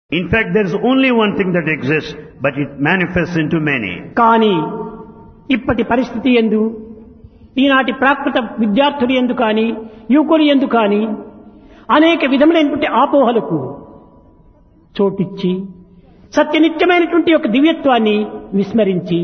In fact, there is only one thing that exists, but it manifests into many. కానీ ఇప్పటి పరిస్థితి యందు ఈనాటి ప్రాకృత విద్యార్థులు యందు కానీ యువకులు యందు కానీ అనేక విధములైనటువంటి ఆపోహలకు చోటిచ్చి సత్యనిత్యమైనటువంటి ఒక దివ్యత్వాన్ని విస్మరించి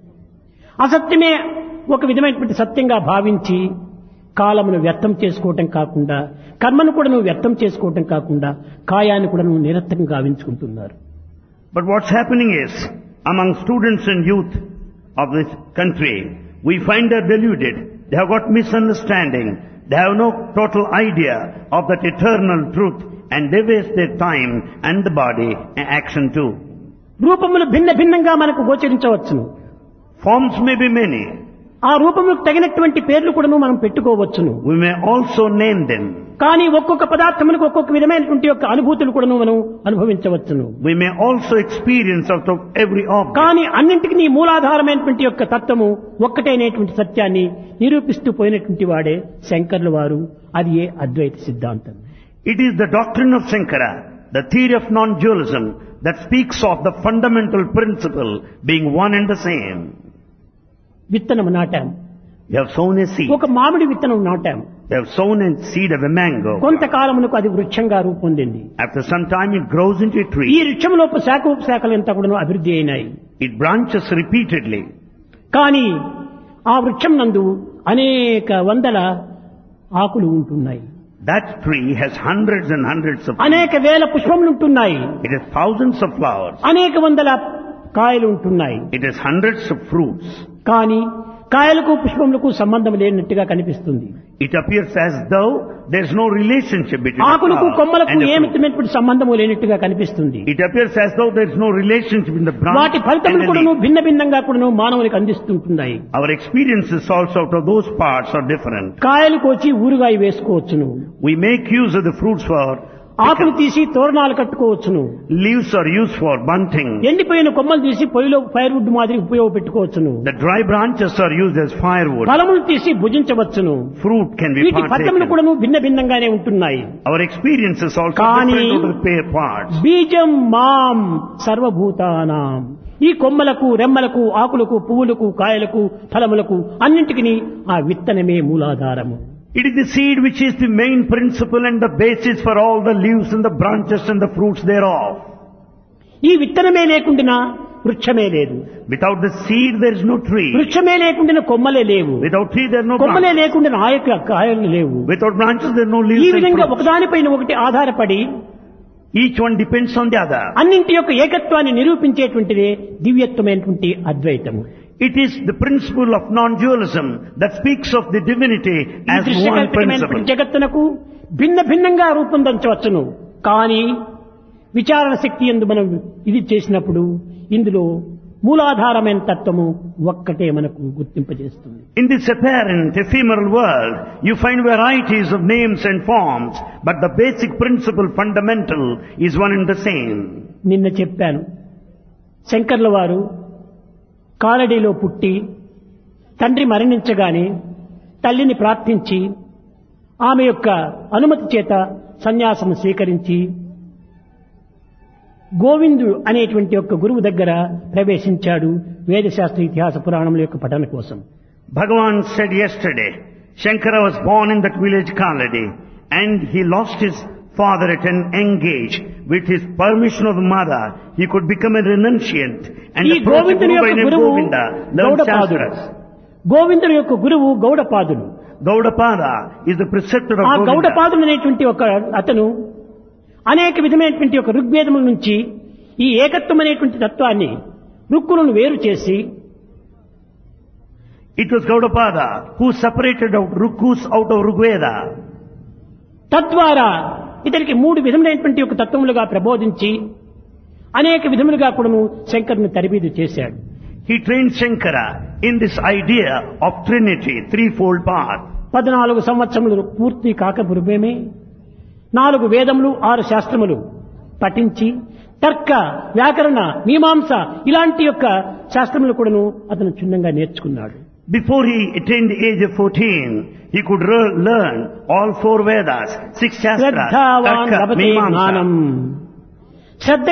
అసత్యమే ఒక విధమైనటువంటి సత్యంగా భావించి కాలమును వ్యర్థం చేసుకోవటం కాకుండా కర్మను కూడా నువ్వు వ్యర్థం చేసుకోవటం కాకుండా కాయాన్ని కూడా నువ్వు నిరర్థకం గావించుకుంటున్నారు. But what's happening is, among students and youth of this country, we find they're deluded. They have got misunderstanding. They have no total idea of that eternal truth, and they waste their time and the body and action too. రూపములు భిన్న భిన్నంగా మనకు గోచరించవచ్చును. Forms may be many. ఆ రూపములకు తగినటువంటి పేర్లు కూడా మనం పెట్టుకోవచ్చును. We may also name them. కానీ ఒక్కొక్క పదార్థములకు ఒక్కొక్క విధమైనటువంటి యొక్క అనుభూతులు కూడా మనం అనుభవించవచ్చును. We may also experience out of every object. కానీ అన్నింటికి మూలాధారమైనటువంటి యొక్క తత్వము ఒక్కటైనటువంటి సత్యాన్ని నిరూపిస్తూ పోయినటువంటి వాడే శంకర్ల వారు. అది ఏ అద్వైత సిద్ధాంతం. It is the doctrine of Shankara, the theory of non-dualism, that speaks of the fundamental principle being one and the same. విత్తనం నాటాం. You have sown a seed. ఒక మామిడి విత్తనం నాటాం. You have sown a seed of a mango. కొంతకాలమునకు అది వృక్షంగా రూపొందింది. After some time it grows into a ఈ tree. వృక్షంలోపు శాఖలంతా కూడా అభివృద్ధి అయినాయి. It branches repeatedly. కానీ ఆ వృక్షం నందు అనేక వందల ఆకులు ఉంటున్నాయి. That tree has hundreds and hundreds of అనేక వేల పుష్పములు ఉంటున్నాయి. It has thousands of flowers. అనేక వందల కాయలు ఉంటున్నాయి. It has hundreds of fruits. కానీ కాయలకు పుష్పములకు సంబంధం లేనట్టుగా కనిపిస్తుంది. It appears as though there is no relationship between the ఆకులకు flower కొమ్మలకు and the fruit. ఏమిటమైనటువంటి సంబంధము లేనట్టుగా కనిపిస్తుంది. It appears as though there is no relationship in the branch వాటి and ఫలితములు the కూడాను leaf. భిన్న భిన్నంగా కూడాను మానవునికి అందిస్తుంటున్నాయి. Our experiences also out of those parts are different. కాయలు కోచి ఊరుగాయ వేసుకోవచ్చును. We make use of the fruits for ఆకులు తీసి తోరణాలు కట్టుకోవచ్చును. leaves are used for bunting. ఎండిపోయిన కొమ్మలు తీసి పొయ్యిలో ఫైర్వుడ్ మాదిరి ఉపయోగపెట్టుకోవచ్చును. The dry branches are used as firewood. ఫలములు తీసి భుజించవచ్చును. Fruit can be వీటి ఫలితములు partaken. కూడాను భిన్న భిన్నంగానే ఉంటున్నాయి. Our experiences also కానీ different out of the pair parts. బీజం మాం సర్వభూతానాం. ఈ కొమ్మలకు రెమ్మలకు ఆకులకు పువ్వులకు కాయలకు ఫలములకు అన్నింటికి ఆ విత్తనమే మూలాధారము. It is the seed which is the main principle and the basis for all the leaves and the branches and the fruits thereof. ఈ విత్తనమే లేకుండా వృక్షమే లేదు. Without the seed there is no tree. వృక్షమే లేకుండా కొమ్మలే లేవు. Without tree there are no కొమ్మలే branches. లేకుండా కాయలు లేవు. Without branches there are no ఈ leaves and విధంగా fruits. ఒకదానిపైన ఒకటి ఆధారపడి Each one depends on the other. అన్నింటి యొక్క ఏకత్వాన్ని నిరూపించేటువంటిదే దివ్యత్వమైనటువంటి అద్వైతము. It is the principle of non-dualism that speaks of the divinity ఈ as one దృశ్యకల్పితమైనటువంటి principle. జగత్తునకు భిన్న భిన్నంగా రూపొందించవచ్చును. కానీ విచారణ శక్తి యందు మనం ఇది చేసినప్పుడు ఇందులో మూలాధారమైన తత్వము ఒక్కటే మనకు గుర్తింపజేస్తుంది. In this apparent ephemeral world, you find varieties of names and forms, but the basic principle fundamental is one and the same. నిన్న చెప్పాను, శంకర్ల వారు కాలడీలో పుట్టి తండ్రి మరణించగానే తల్లిని ప్రార్థించి ఆమె యొక్క అనుమతి చేత సన్యాసం స్వీకరించి గోవిందుడు అనేటువంటి యొక్క గురువు దగ్గర ప్రవేశించాడు వేదశాస్త్ర ఇతిహాస పురాణముల యొక్క పఠన కోసం. Bhagavan said yesterday, Shankara was born in that village Kaladi, and he lost his father at an young age. With his permission of the mother, he could become a renunciant and ఈ approach a గోవిందుని guru by యొక్క name గురువు Govinda, learn గౌడపాదుడు. Shastras. గోవిందుని యొక్క గురువు గౌడపాదుడు. Gaudapada is the preceptor of ఆ Govinda. గౌడపాదుడు అనేటువంటి ఒక అతను అనేక విధమైనటువంటి ఒక ఋగ్వేదముల నుంచి ఈ ఏకత్వం అనేటువంటి తత్వాన్ని రుక్కులను వేరు చేసి It was Gaudapada who separated out Rukus out of Rigveda. తద్వారా ఇతనికి 3 విధములైనటువంటి ఒక తత్వములుగా ప్రబోధించి అనేక విధములుగా కూడాను శంకరుని తరబీదు చేశాడు. He trained Shankara in this idea of Trinity, threefold path. 14 సంవత్సరములు పూర్తి కాకపురమే 4 వేదములు 6 శాస్త్రములు పఠించి తర్క వ్యాకరణ మీమాంస ఇలాంటి యొక్క శాస్త్రములు కూడాను అతను క్షుణ్ణంగా నేర్చుకున్నాడు. Before he attained the age of 14, he could learn all 4 Vedas, 6 Shastras, శ్రద్ధావాన్ Tarka, లభతే Mimamsa. జ్ఞానం. శ్రద్ధ